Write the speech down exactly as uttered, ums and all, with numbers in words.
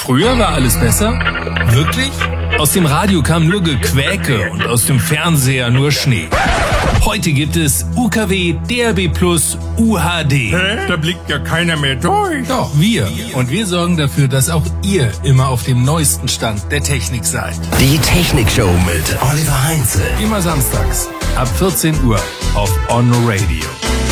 Früher war alles besser? Wirklich? Aus dem Radio kam nur Gequäke und aus dem Fernseher nur Schnee. Heute gibt es U K W, D A B plus, U H D. Hä? Da blickt ja keiner mehr durch. Doch, wir. Und wir sorgen dafür, dass auch ihr immer auf dem neuesten Stand der Technik seid. Die Technikshow mit Oliver Heinze. Immer samstags ab vierzehn Uhr auf On Radio.